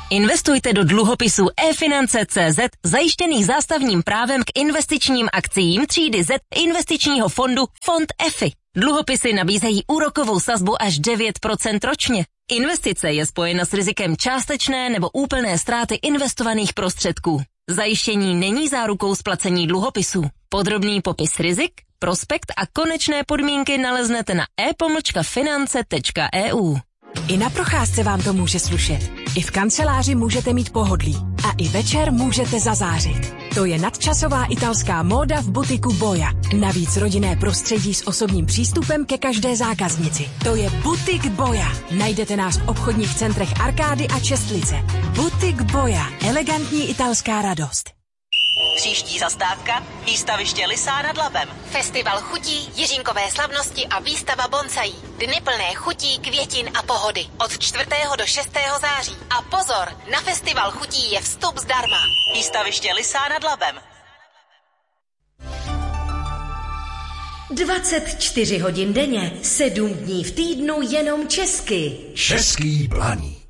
Investujte do dluhopisů eFinance.cz zajištěných zástavním právem k investičním akciím třídy Z investičního fondu Fond EFI. Dluhopisy nabízejí úrokovou sazbu až 9% ročně. Investice je spojena s rizikem částečné nebo úplné ztráty investovaných prostředků. Zajištění není zárukou splacení dluhopisů. Podrobný popis rizik, prospekt a konečné podmínky naleznete na e-finance.eu. I na procházce vám to může slušet. I v kanceláři můžete mít pohodlí. A i večer můžete zazářit. To je nadčasová italská móda v butiku Boja. Navíc rodinné prostředí s osobním přístupem ke každé zákaznici. To je butik Boja. Najdete nás v obchodních centrech Arkády a Čestlice. Butik Boja. Elegantní italská radost. Příští zastávka výstaviště Lysá nad Labem. Festival chutí, Jiřínkové slavnosti a výstava bonsaí. Dny plné chutí, květin a pohody. Od 4. do 6. září. A pozor, na festival chutí je vstup zdarma. Výstaviště Lysá nad Labem. 24 hodin denně, 7 dní v týdnu jenom česky. Český Blaník.